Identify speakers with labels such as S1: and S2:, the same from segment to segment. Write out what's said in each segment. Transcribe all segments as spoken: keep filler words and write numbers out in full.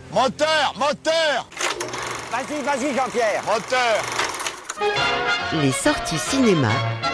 S1: Moteur, moteur.
S2: Vas-y, vas-y Jean-Pierre.
S1: Moteur.
S3: Les sorties cinéma.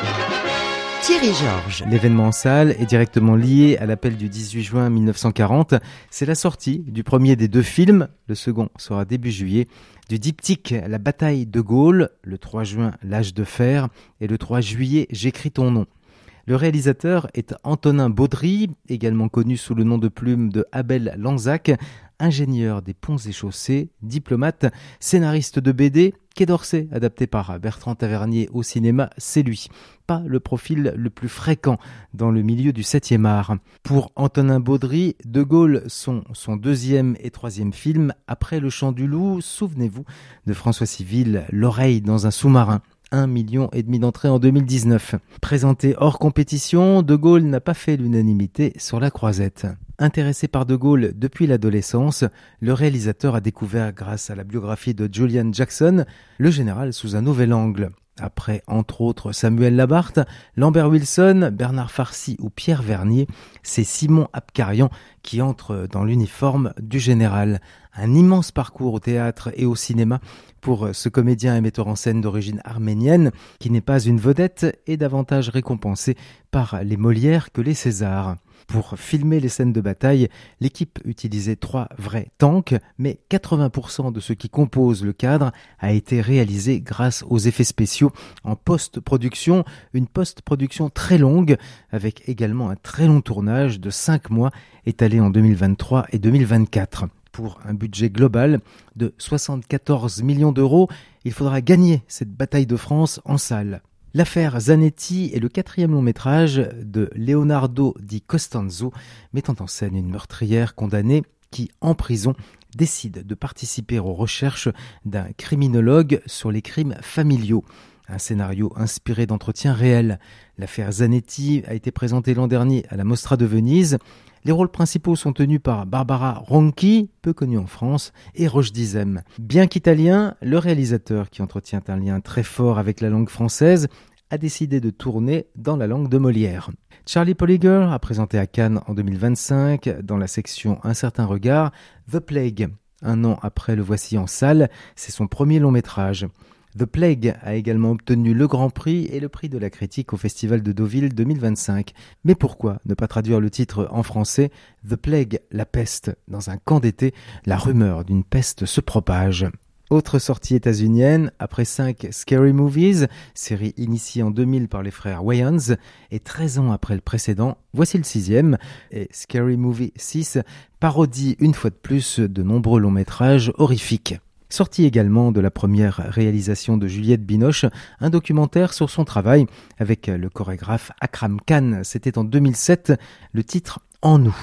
S3: Thierry Georges.
S4: L'événement en salle est directement lié à l'appel du dix-huit juin mille neuf cent quarante. C'est la sortie du premier des deux films, le second sera début juillet, du diptyque La bataille de Gaulle, le trois juin L'âge de fer et le trois juillet J'écris ton nom. Le réalisateur est Antonin Baudry, également connu sous le nom de plume de Abel Lanzac, ingénieur des ponts et chaussées, diplomate, scénariste de B D, Quai d'Orsay, adapté par Bertrand Tavernier au cinéma, c'est lui. Pas le profil le plus fréquent dans le milieu du septième art. Pour Antonin Baudry, De Gaulle sont son deuxième et troisième film. Après Le Chant du Loup, souvenez-vous de François Civil, L'oreille dans un sous-marin. Un million et demi d'entrées en deux mille dix-neuf. Présenté hors compétition, De Gaulle n'a pas fait l'unanimité sur la croisette. Intéressé par De Gaulle depuis l'adolescence, le réalisateur a découvert, grâce à la biographie de Julian Jackson, le général sous un nouvel angle. Après, entre autres, Samuel Labarthe, Lambert Wilson, Bernard Farcy ou Pierre Vernier, c'est Simon Abkarian qui entre dans l'uniforme du général. Un immense parcours au théâtre et au cinéma pour ce comédien et metteur en scène d'origine arménienne qui n'est pas une vedette et davantage récompensé par les Molières que les Césars. Pour filmer les scènes de bataille, l'équipe utilisait trois vrais tanks, mais quatre-vingts pour cent de ce qui compose le cadre a été réalisé grâce aux effets spéciaux en post-production, une post-production très longue, avec également un très long tournage de cinq mois étalé en deux mille vingt-trois et deux mille vingt-quatre. Pour un budget global de soixante-quatorze millions d'euros, il faudra gagner cette bataille de France en salle. L'affaire Zanetti est le quatrième long métrage de Leonardo Di Costanzo, mettant en scène une meurtrière condamnée qui, en prison, décide de participer aux recherches d'un criminologue sur les crimes familiaux. Un scénario inspiré d'entretiens réels. L'affaire Zanetti a été présentée l'an dernier à la Mostra de Venise. Les rôles principaux sont tenus par Barbara Ronchi, peu connue en France, et Roche Dizem. Bien qu'italien, le réalisateur, qui entretient un lien très fort avec la langue française, a décidé de tourner dans la langue de Molière. Charlie Polliger a présenté à Cannes en deux mille vingt-cinq, dans la section Un certain regard, The Plague. Un an après le voici en salle, c'est son premier long métrage. The Plague a également obtenu le Grand Prix et le prix de la critique au Festival de Deauville deux mille vingt-cinq. Mais pourquoi ne pas traduire le titre en français The Plague, la peste. Dans un camp d'été, la rumeur d'une peste se propage. Autre sortie états-unienne, après cinq Scary Movies, série initiée en deux mille par les frères Wayans, et treize ans après le précédent, voici le sixième, et Scary Movie six parodie une fois de plus de nombreux longs métrages horrifiques. Sorti également de la première réalisation de Juliette Binoche, un documentaire sur son travail avec le chorégraphe Akram Khan. C'était en deux mille sept, le titre En nous.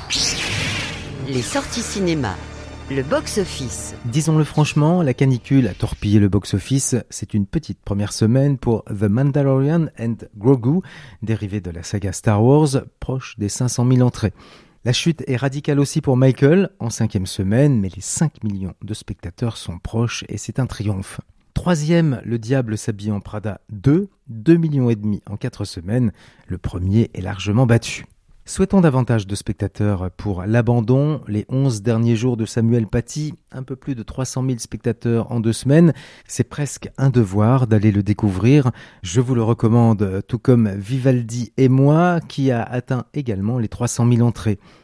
S3: Les sorties cinéma. Le box-office.
S4: Disons-le franchement, la canicule a torpillé le box-office. C'est une petite première semaine pour The Mandalorian and Grogu, dérivé de la saga Star Wars, proche des cinq cent mille entrées. La chute est radicale aussi pour Michael, en cinquième semaine, mais les cinq millions de spectateurs sont proches et c'est un triomphe. Troisième, Le Diable s'habille en Prada deux, deux millions et demi en quatre semaines. Le premier est largement battu. Souhaitons davantage de spectateurs pour L'Abandon, les onze derniers jours de Samuel Paty, un peu plus de trois cent mille spectateurs en deux semaines. C'est presque un devoir d'aller le découvrir. Je vous le recommande, tout comme Vivaldi et moi, qui a atteint également les trois cent mille entrées.